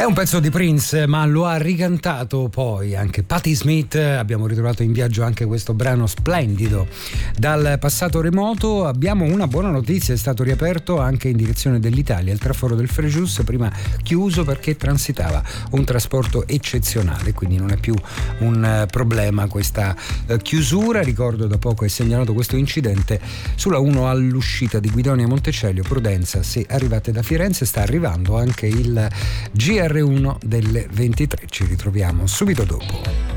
È un pezzo di Prince, ma lo ha ricantato poi anche Patti Smith. Abbiamo ritrovato in viaggio anche questo brano splendido dal passato remoto. Abbiamo una buona notizia: è stato riaperto anche in direzione dell'Italia il traforo del Frejus, prima chiuso perché transitava un trasporto eccezionale, quindi non è più un problema questa chiusura. Ricordo da poco è segnalato questo incidente sulla 1 all'uscita di Guidonia Montecelio. Prudenza se arrivate da Firenze. Sta arrivando anche il GR1 delle 23. Ci ritroviamo subito dopo.